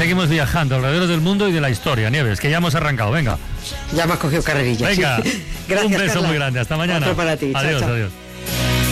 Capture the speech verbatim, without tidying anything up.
seguimos viajando alrededor del mundo y de la historia, Nieves, que ya hemos arrancado, venga. Ya me has cogido carrerilla. Venga, Gracias, un beso Carla. muy grande, hasta mañana. Otro para ti. Adiós, Chao, chao. adiós.